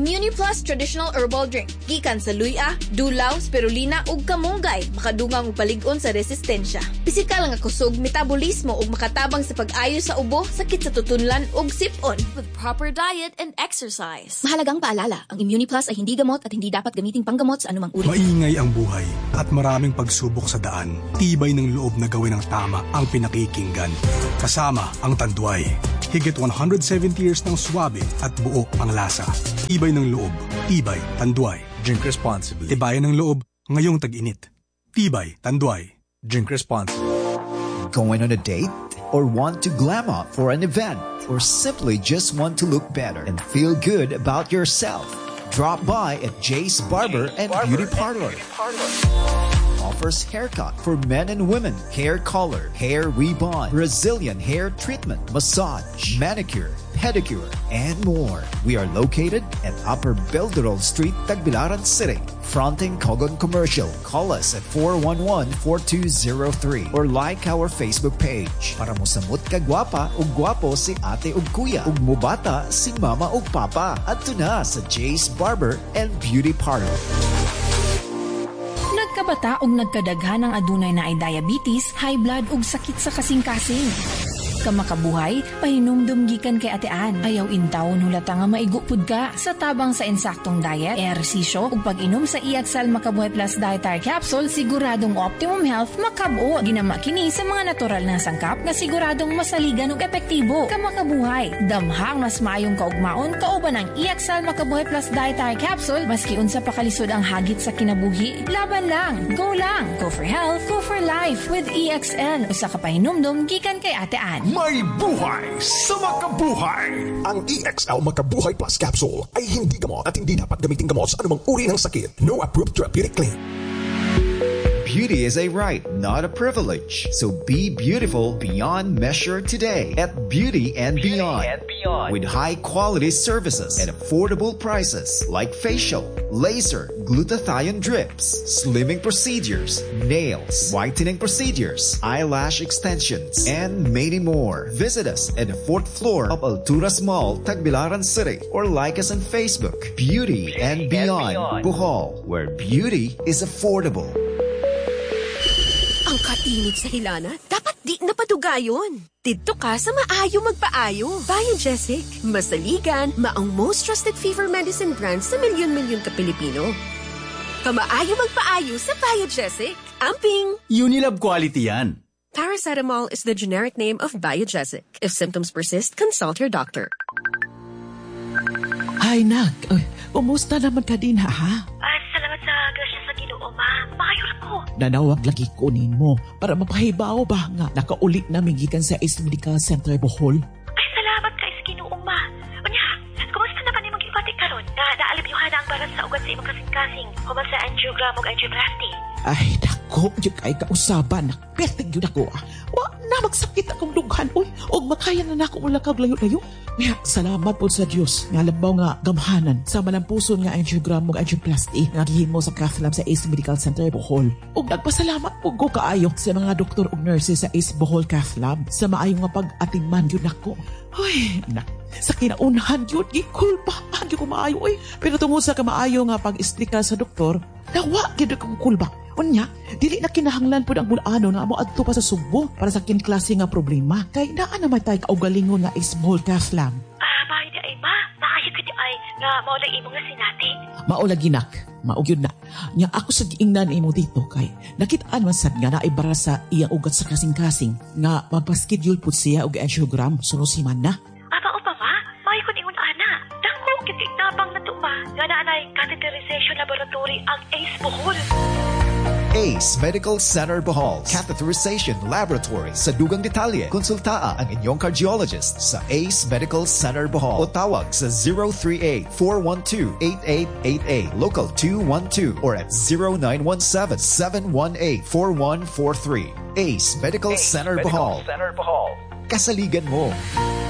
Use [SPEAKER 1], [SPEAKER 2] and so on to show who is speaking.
[SPEAKER 1] ImmuniPlus Traditional Herbal Drink. Gikan sa luya, dulaw, spirulina ug kamunggay. Makadungang og palig-on sa resistensya. Pisikal nga kusog, metabolismo ug makatabang sa pag-ayo sa ubo, sakit sa tutunlan ug sip-on.
[SPEAKER 2] With proper diet and exercise.
[SPEAKER 3] Mahalagang paalala, ang ImmuniPlus ay hindi gamot at hindi dapat gamiting panggamot sa anumang uri.
[SPEAKER 4] Maingay ang buhay at maraming pagsubok sa daan. Tibay ng loob na gawin ng tama ang pinakikinggan. Kasama ang Tanduay. Higit 170 years ng swabe at buo ang lasa. Tibay ng loob. Tibay, Tanduay.
[SPEAKER 5] Drink responsibly.
[SPEAKER 4] Tibayan ng loob ngayong tag-init. Tibay, Tanduay.
[SPEAKER 5] Drink responsibly.
[SPEAKER 6] Going on a date? Or want to glam up for an event? Or simply just want to look better and feel good about yourself? Drop by at Jay's Barber and Beauty Parlor. Offers haircut for men and women, hair color, hair rebond, Brazilian hair treatment, massage, manicure, pedicure, and more. We are located at Upper Belderol Street, Tagbilaran City, fronting Cogon Commercial. Call us at 411-4203 or like our Facebook page. Para mo samot ka gwapa o gwapo si ate o kuya, ug mubata si mama o papa. At na sa Jay's Barber and Beauty Parlor.
[SPEAKER 7] Nagkabata og nagkadaghan ng adunay na ay diabetes, high blood ug sakit sa kasing-kasing. Kamakabuhay, pahinumdum gikan kay atean. Ayaw intawon hulata nga maigupod ka sa tabang sa insaktong diet, ehersisyo ug pag-inom sa Iaxal Makabuhay Plus Dietary Capsule, siguradong optimum health makabuo. Ginama kini sa mga natural na sangkap nga siguradong masaligan ug epektibo. Kamakabuhay, damhang mas maayong kaugmaon kauban ang Iaxal Makabuhay Plus Dietary Capsule maski unsa pa kalisod ang hagit sa kinabuhi. Laban lang, go lang. Go for health, go for life with EXL. Usa ka pahinumdum gikan kay atean.
[SPEAKER 8] May buhay sa makabuhay! Ang EXL Makabuhay Plus Capsule ay hindi gamot at hindi dapat gamitin gamot sa anumang uri ng sakit. No approved therapeutic claim.
[SPEAKER 6] Beauty is a right, not a privilege. So be beautiful beyond measure today at Beauty and Beyond. With high-quality services at affordable prices like facial, laser, glutathione drips, slimming procedures, nails, whitening procedures, eyelash extensions, and many more. Visit us at the 4th floor of Alturas Mall, Tagbilaran City, or like us on Facebook, Beauty and Beyond, Bohol, where beauty is affordable.
[SPEAKER 9] Ang kainit sa hilana, dapat di napadugayon. Dito ka sa maayo magpaayo. Biogesic, masaligan, maong most trusted fever medicine brand sa milyon-milyon ka Pilipino. Pamaayo magpaayo sa Biogesic. Amping!
[SPEAKER 10] Unilab quality yan.
[SPEAKER 9] Paracetamol is the generic name of Biogesic. If symptoms persist, consult your doctor.
[SPEAKER 11] Ay, Nak. Kumusta naman ka din, ha?
[SPEAKER 12] Salamat sa grasya sa Ginoo, ma. Maayo ra ko.
[SPEAKER 11] Nanawag lagi kunin mo para mapahibaw ba nga nakaulit namin gikan sa Ace Medical Center Bohol.
[SPEAKER 12] Ay, salamat kay sa Ginoo, ma. Unya, kumusta naman imong gipati karon? Nga naalibyuhan na ang baras sa ugat sa imong kasing-kasing. Human sa angiogram ug angioplasty.
[SPEAKER 11] Ay, dako, yun kay kausaban. Pertig yun ako. Wa na magsakit akong dughan. Uy, og makaya na ako mula kag layo-layo. Kaya, salamat po sa Diyos. Nga labaw nga gamhanan sa malampuson nga angiogram ug angioplasty nga gihimo sa cath lab sa Ace Medical Center Bohol. Og nagpasalamat po ko kaayo sa mga doktor ug nurses sa Ace Bohol Cath Lab sa maayong nga pag-atingman yun ako. Uy, sa kinaunahan yun, gikulpa. Agi ko maayo, uy. Pero tungod sa kamaayo nga pag-isplika sa doktor, nawa, gina kong kulba. Unya, dili na kinahanglan po ang bulano nga mo adto pa sa Subo para sa kinklase nga problema. Kay naa naman tayo kaugalingon nga Small Cath Lab.
[SPEAKER 12] Maayo di ay, ma. Maayo ka di ay nga maulang imo nga sinati.
[SPEAKER 11] Maulagi nak, maugyod na. Nya ako sa giingnan imo dito kay nakitaan man sad nga naibara sa iyang ugat sa kasing-kasing nga magpa-schedule pud siya og angiogram sunusiman na.
[SPEAKER 12] Aba upa ma, maayo kun ingon ana. Dako kiti nabang nato ma. Nga naanay catheterization laboratory ang Ace Bohol.
[SPEAKER 6] Ace Medical Center Bohol Catheterization Laboratory. Sa dugang detalye, konsultaa ang inyong cardiologist sa Ace Medical Center Bohol o tawag sa 038-412-8888 Local 212 or at 0917-718-4143. Ace Medical Center Bohol. Kasaligan mo.